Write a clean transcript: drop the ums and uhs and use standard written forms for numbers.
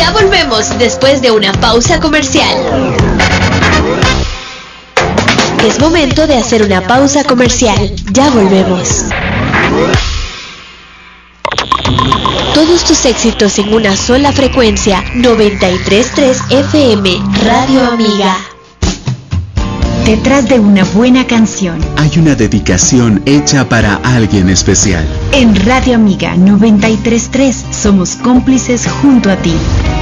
Ya volvemos después de una pausa comercial. Es momento de hacer una pausa comercial. Ya volvemos. Todos tus éxitos en una sola frecuencia. 93.3 FM, Radio Amiga. Detrás de una buena canción hay una dedicación hecha para alguien especial. En Radio Amiga 93.3 somos cómplices junto a ti.